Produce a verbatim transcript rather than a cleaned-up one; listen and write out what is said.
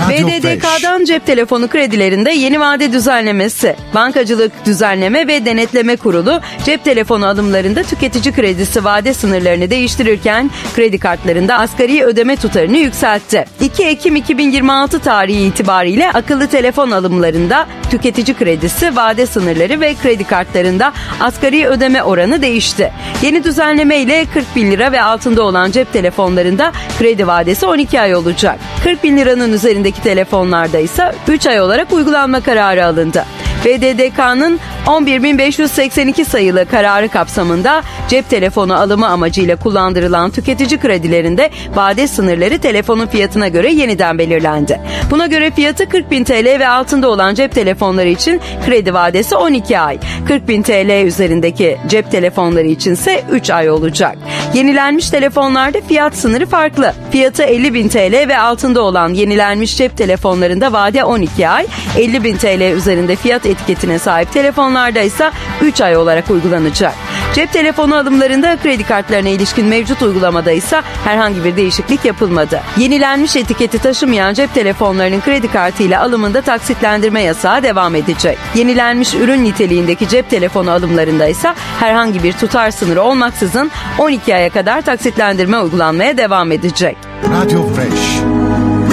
B D D K'dan cep telefonu kredilerinde yeni vade düzenlemesi. Bankacılık Düzenleme ve Denetleme Kurulu cep telefonu alımlarında tüketici kredisi vade sınırlarını değiştirirken kredi kartlarında asgari ödeme tutarını yükseltti. iki Ekim iki bin yirmi altı tarihi itibariyle akıllı telefon alımlarında tüketici kredisi vade sınırları ve kredi kartlarında asgari ödeme oranı değişti. Yeni düzenleme ile kırk bin lira ve altında olan cep telefonlarında kredi vadesi on iki ay olacak. kırk bin liranın üzerindeki telefonlarda ise üç ay olarak uygulanma kararı alındı. B D D K'nın on bir bin beş yüz seksen iki sayılı kararı kapsamında cep telefonu alımı amacıyla kullandırılan tüketici kredilerinde vade sınırları telefonun fiyatına göre yeniden belirlendi. Buna göre fiyatı kırk bin T L ve altında olan cep telefonları için kredi vadesi on iki ay, kırk bin T L üzerindeki cep telefonları içinse üç ay olacak. Yenilenmiş telefonlarda fiyat sınırı farklı. Fiyatı elli bin T L ve altında olan yenilenmiş cep telefonlarında vade on iki ay, elli bin T L üzerinde fiyat etiketine sahip telefonlarda ise üç ay olarak uygulanacak. Cep telefonu alımlarında kredi kartlarına ilişkin mevcut uygulamada ise herhangi bir değişiklik yapılmadı. Yenilenmiş etiketi taşımayan cep telefonlarının kredi kartıyla alımında taksitlendirme yasağı devam edecek. Yenilenmiş ürün niteliğindeki cep telefonu alımlarında ise herhangi bir tutar sınırı olmaksızın on iki aya kadar taksitlendirme uygulanmaya devam edecek. Radyo Fresh.